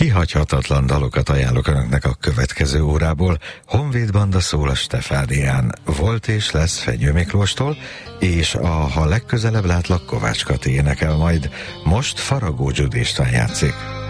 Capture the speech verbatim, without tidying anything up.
Kihagyhatatlan dalokat ajánlok önöknek a következő órából. Honvéd Banda szól a Stefádián. Volt és lesz Fenyő Miklóstól, és a Ha legközelebb látlak Kovács Kati énekel majd. Most Faragó Gyudi István játszik.